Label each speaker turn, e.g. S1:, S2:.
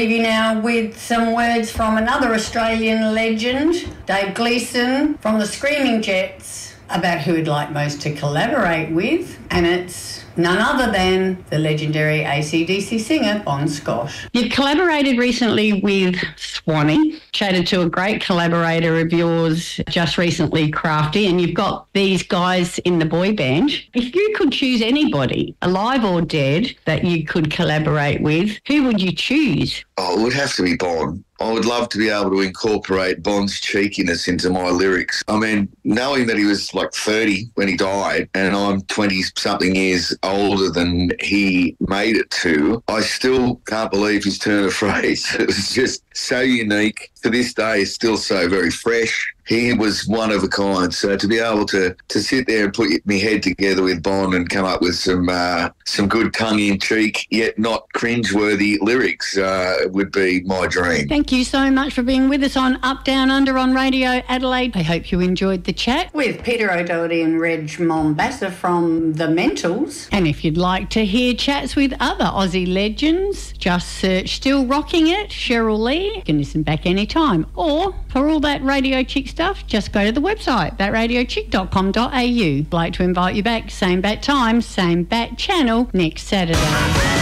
S1: You now with some words from another Australian legend, Dave Gleeson from the Screaming Jets, about who he'd like most to collaborate with, and it's none other than the legendary AC/DC singer Bon Scott. You collaborated recently with Swanee, chatted to a great collaborator of yours just recently, Crafty, and you've got these guys in the boy band. If you could choose anybody, alive or dead, that you could collaborate with, who would you choose?
S2: Oh, it would have to be Bon. I would love to be able to incorporate Bon's cheekiness into my lyrics. I mean, knowing that he was like 30 when he died and I'm 20-something years older than he made it to, I still can't believe his turn of phrase. It was just so unique. To this day, it's still so very fresh. He was one of a kind. So to be able to sit there and put my head together with Bon and come up with some good tongue-in-cheek yet not cringeworthy lyrics would be my dream.
S1: Thank you so much for being with us on Up, Down, Under on Radio Adelaide. I hope you enjoyed the chat with Peter O'Doherty and Reg Mombassa from The Mentals. And if you'd like to hear chats with other Aussie legends, just search Still Rocking It, Cheryl Lee. You can listen back anytime. Or for all that Radio Chick stuff, just go to the website, thatradiochick.com.au. I'd like to invite you back, same bat time, same bat channel, next Saturday.